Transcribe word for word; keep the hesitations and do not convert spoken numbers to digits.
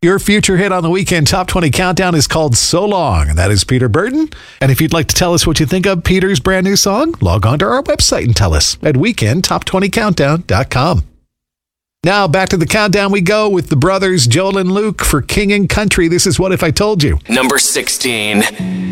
Your future hit on the Weekend Top twenty Countdown is called So Long, and that is Peter Burton. And if you'd like to tell us what you think of Peter's brand new song, log on to our website and tell us at weekend top twenty countdown dot com. Now back to the countdown we go with the brothers Joel and Luke for King and Country. This is What If I Told You. Number sixteen.